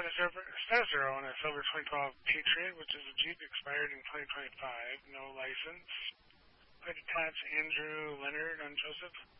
Sub-Zero on a silver 2012 Patriot, which is a Jeep expired in 2025, no license. I'd attach Andrew Leonard on Joseph.